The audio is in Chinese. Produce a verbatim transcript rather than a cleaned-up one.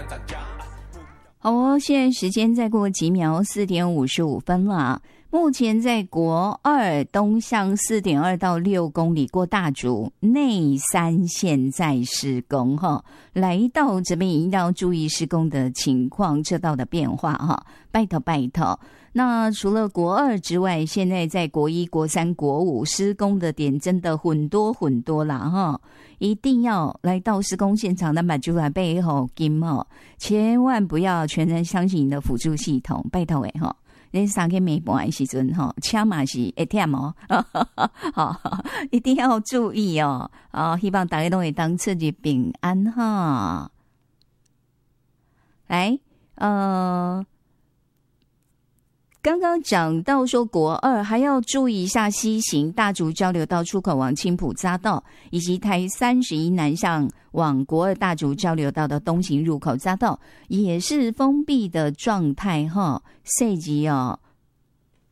好哦，现在时间再过几秒，四点五十五分了。目前在国二东向四点二到六公里过大竹内山现在施工哈，来到这边一定要注意施工的情况、车道的变化哈，拜托拜托。那除了国二之外，现在在国一、国三、国五施工的点真的很多很多啦哈，一定要来到施工现场，那么就来背后金哦，千万不要全然相信你的辅助系统，拜托诶哈。你三个没半的时阵吼，车嘛是会忝哦，好，一定要注意哦。啊，希望大家都会当出入平安哈。来，呃，刚刚讲到说国二还要注意一下西行大竹交流道出口往青埔匝道，以及台三十一南向往国二大竹交流道的东行入口匝道也是封闭的状态哈，涉及哦